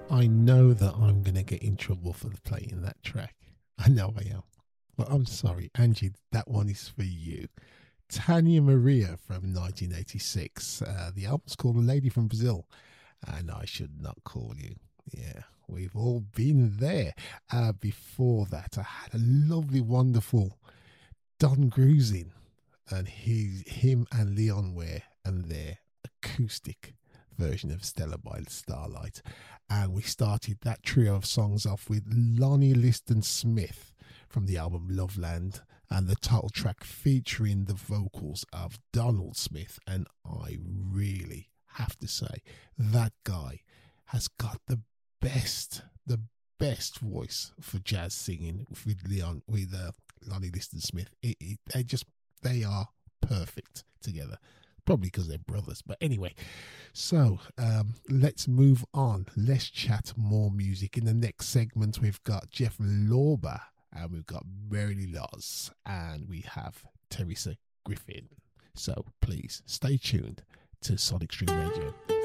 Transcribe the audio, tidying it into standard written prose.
I know that I'm going to get in trouble for playing that track. I know I am. But I'm sorry, Angie, that one is for you. Tanya Maria from 1986. The album's called A Lady from Brazil. And I should not call you. Yeah, we've all been there. Before that, I had a lovely, wonderful Don Grusin and him and Leon Ware and their acoustic version of Stella by Starlight. And we started that trio of songs off with Lonnie Liston Smith from the album Loveland and the title track featuring the vocals of Donald Smith. And I really have to say, that guy has got the best voice for jazz singing with Lonnie Liston Smith. They are perfect together. Probably because they're brothers. But anyway, so let's move on. Let's chat more music. In the next segment, we've got Jeff Lorber and we've got Mary Laws and we have Teresa Griffin. So please stay tuned to Sonic Stream Radio.